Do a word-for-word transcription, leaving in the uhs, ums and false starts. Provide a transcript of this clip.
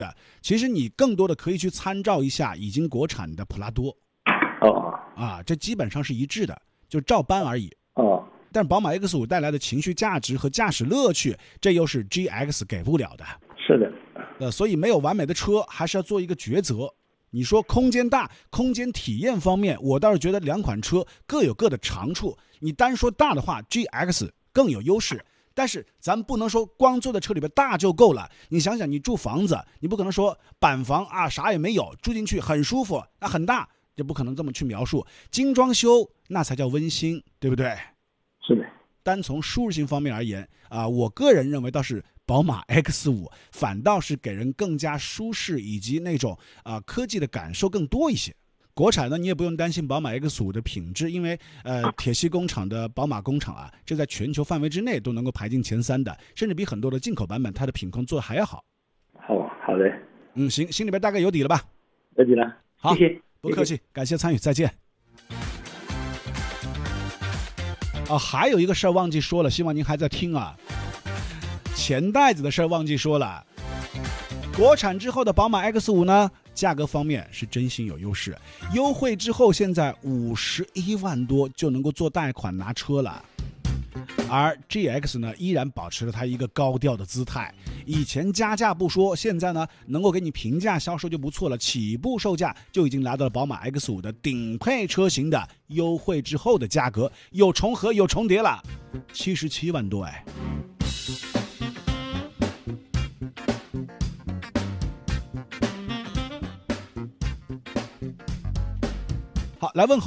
其实你更多的可以去参照一下已经国产的普拉多。 哦啊，这基本上是一致的，就照搬而已。 哦， 但宝马 X 五 带来的情绪价值和驾驶乐趣，这又是 G X 给不了的。 是的。 呃，所以没有完美的车，还是要做一个抉择。你说空间大，空间体验方面，我倒是觉得两款车各有各的长处。你单说大的话 ，G X 更有优势。但是咱不能说光坐在车里边大就够了。你想想，你住房子，你不可能说板房啊啥也没有，住进去很舒服，那很大，就不可能这么去描述。精装修那才叫温馨，对不对？ 是的。 单从舒适性方面而言啊、呃，我个人认为倒是宝马 X 五 反倒是给人更加舒适以及那种啊、呃、科技的感受更多一些。国产呢，你也不用担心宝马 X 五 的品质，因为呃铁西工厂的宝马工厂啊，这在全球范围之内都能够排进前三的，甚至比很多的进口版本它的品控做的还要好。 好，好的。 嗯，行，心里边大概有底了吧？ 有底了。 好， 谢谢， 不客气，感谢参与，再见。啊，还有一个事儿忘记说了，希望您还在听啊。钱袋子的事儿忘记说了。国产之后的宝马 X 五 呢，价格方面是真心有优势，优惠之后现在五十一万多就能够做贷款拿车了。而 G X 呢，依然保持了它一个高调的姿态。以前加价不说，现在呢，能够给你平价销售就不错了，起步售价就已经来到了宝马 X 五 的顶配车型的优惠之后的价格，有重合有重叠了，七十七万多哎。好，来问候。